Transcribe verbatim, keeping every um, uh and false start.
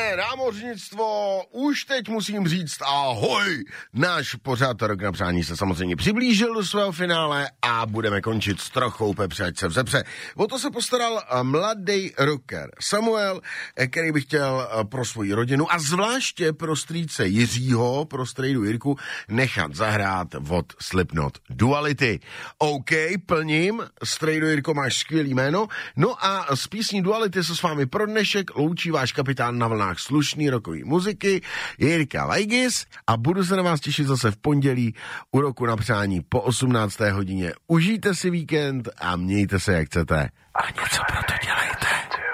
milé námořnictvo, už teď musím říct ahoj. Náš pořad Rok na přání se samozřejmě přiblížil do svého finále a budeme končit s trochou pepře, ať se vzepře. O to se postaral mladý rocker Samuel, který by chtěl pro svoji rodinu a zvláště pro strýce Jiřího, pro strejdu Jirku, nechat zahrát od Slipknot Duality. OK, plním, strejdu Jirko, máš skvělý jméno. No a z písní Duality se s vámi pro dnešek loučí váš kapitán na vlnách slušný rokový muziky Jirka Lajgis a budu se na vás těšit zase v pondělí u Roku na přání po osmnácté hodině. Užijte si víkend a mějte se jak chcete. A něco pro to dělejte.